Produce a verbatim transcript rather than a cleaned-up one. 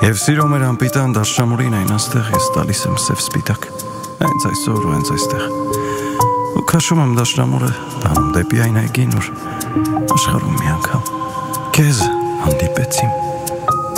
Եվ սիրո մեր անպիտան դաշնամուրին այն աստեղ ես տալիս եմ սև սպիտակ, հենց այսօր ու հենց այստեղ։ Ու քաշում եմ դաշնամուրը, տանում դեպի այն այգին, ուր աշխարհում մի անգամ քեզ հանդիպեցիմ։